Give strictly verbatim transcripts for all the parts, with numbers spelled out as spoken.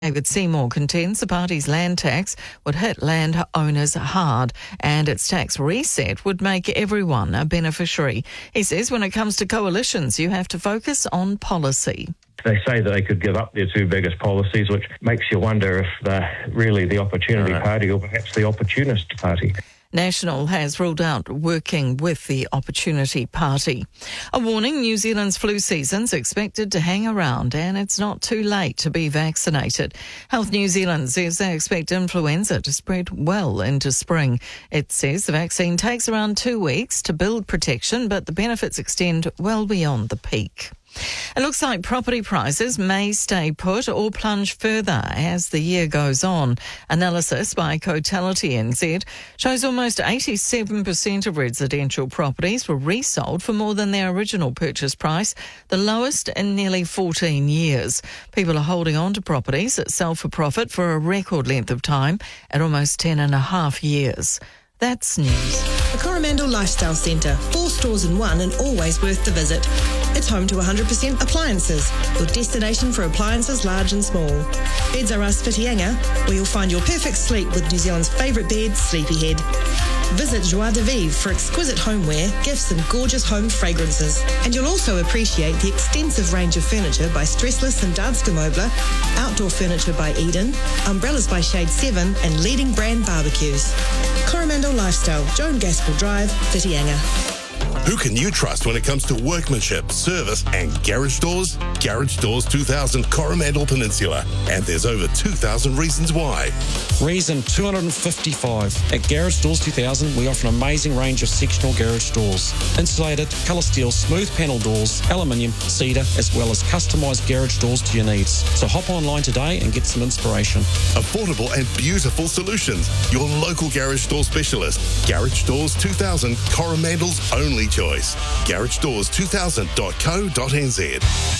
David Seymour contends the party's land tax would hit land owners hard and its tax reset would make everyone a beneficiary. He says when it comes to coalitions, you have to focus on policy. They say that they could give up their two biggest policies, which makes you wonder if they're really the Opportunity right. Party or perhaps the Opportunist Party. National has ruled out working with the Opportunity Party. A warning, New Zealand's flu season's expected to hang around and it's not too late to be vaccinated. Health New Zealand says they expect influenza to spread well into spring. It says the vaccine takes around two weeks to build protection, but the benefits extend well beyond the peak. It looks like property prices may stay put or plunge further as the year goes on. Analysis by Cotality N Z shows almost eighty-seven percent of residential properties were resold for more than their original purchase price, the lowest in nearly fourteen years. People are holding on to properties that sell for profit for a record length of time at almost ten and a half years. That's news. The Coromandel Lifestyle Centre, four stores in one and always worth the visit. It's home to one hundred percent appliances, your destination for appliances large and small. Beds R Us Whitianga, where you'll find your perfect sleep with New Zealand's favourite bed, Sleepyhead. Visit Joie de Vivre for exquisite homeware, gifts and gorgeous home fragrances. And you'll also appreciate the extensive range of furniture by Stressless and Danske Möbler, outdoor furniture by Eden, umbrellas by Shade seven and leading brand barbecues. Coromandel Lifestyle, Joan Gaskell Drive, Whitianga. Who can you trust when it comes to workmanship, service and garage doors? Garage Doors two thousand Coromandel Peninsula. And there's over two thousand reasons why. Reason two hundred fifty-five. At Garage Doors two thousand, we offer an amazing range of sectional garage doors. Insulated, colour steel, smooth panel doors, aluminium, cedar, as well as customised garage doors to your needs. So hop online today and get some inspiration. Affordable and beautiful solutions. Your local garage door specialist. Garage Doors two thousand, Coromandel's only choice. garage doors two thousand dot co dot n z.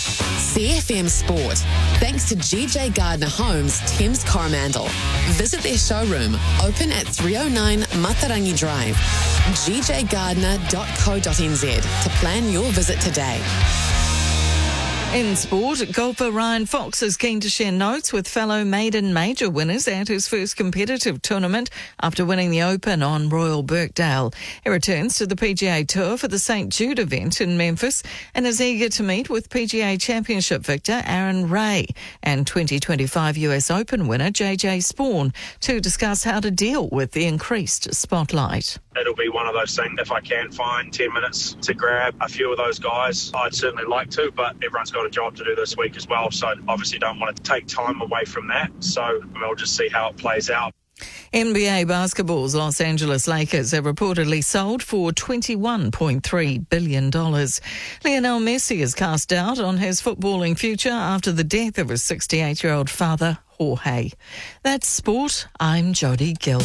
C F M Sport. Thanks to G J Gardner Homes, Thames Coromandel. Visit their showroom, open at three oh nine Matarangi Drive. g j gardner dot co dot n z to plan your visit today. In sport, golfer Ryan Fox is keen to share notes with fellow maiden major winners at his first competitive tournament after winning the Open on Royal Birkdale. He returns to the P G A Tour for the Saint Jude event in Memphis and is eager to meet with P G A Championship victor Aaron Ray and twenty twenty-five U S Open winner J J Spawn to discuss how to deal with the increased spotlight. It'll be one of those things, if I can find ten minutes to grab a few of those guys, I'd certainly like to, but everyone's got a job to do this week as well, so obviously don't want to take time away from that. So we'll just see how it plays out. N B A basketball's Los Angeles Lakers have reportedly sold for twenty-one point three billion dollars. Lionel Messi is cast doubt on his footballing future after the death of his sixty-eight-year-old father, Jorge. That's sport. I'm Jodie Gill.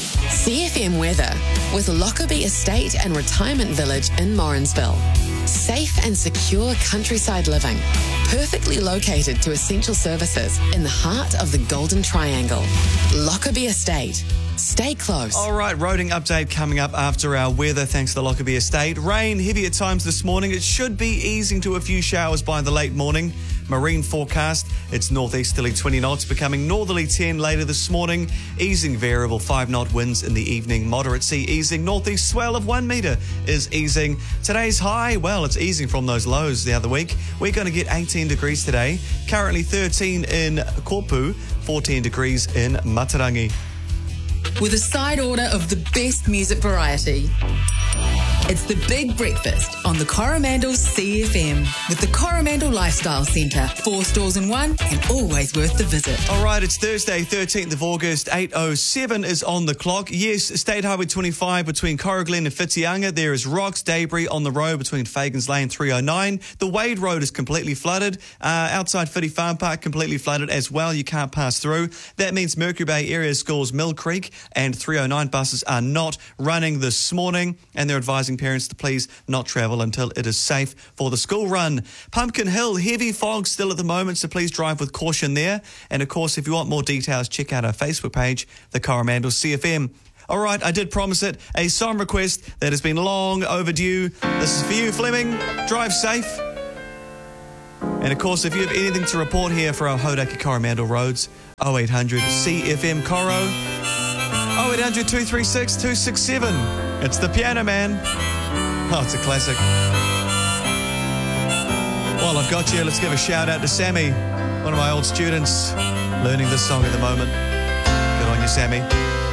C F M weather with Lockerbie Estate and Retirement Village in Morrinsville. Safe and secure countryside living, perfectly located to essential services in the heart of the Golden Triangle. Lockerbie Estate. Stay close. All right, roading update coming up after our weather, thanks to the Lockerbie Estate. Rain heavy at times this morning. It should be easing to a few showers by the late morning. Marine forecast, it's northeasterly twenty knots, becoming northerly ten later this morning. Easing variable five knot winds in the evening. Moderate sea easing. Northeast swell of one metre is easing. Today's high, well, it's easing from those lows the other week. We're going to get eighteen degrees today. Currently thirteen in Kopu, fourteen degrees in Matarangi. With a side order of the best music variety. It's the Big Breakfast on the Coromandel C F M with the Coromandel Lifestyle Centre. Four stores in one and always worth the visit. All right, it's Thursday, thirteenth of August, eight oh seven is on the clock. Yes, State Highway twenty-five between Corriglen and Whitianga. There is rocks, debris on the road between Fagans Lane three oh nine. The Wade Road is completely flooded. Uh, outside Whitty Farm Park, completely flooded as well. You can't pass through. That means Mercury Bay area schools Mill Creek and three oh nine buses are not running this morning, and they're advising parents to please not travel until it is safe for the school run. Pumpkin Hill, heavy fog still at the moment, so please drive with caution there. And of course, if you want more details, check out our Facebook page, the Coromandel C F M. All right, I did promise it, a song request that has been long overdue. This is for you, Fleming. Drive safe. And of course, if you have anything to report here for our Hauraki Coromandel roads, oh eight hundred C F M Coro, oh eight hundred two three six two six seven. It's the Piano Man. Oh, it's a classic. While I've got you, let's give a shout out to Sammy, one of my old students, learning this song at the moment. Good on you, Sammy.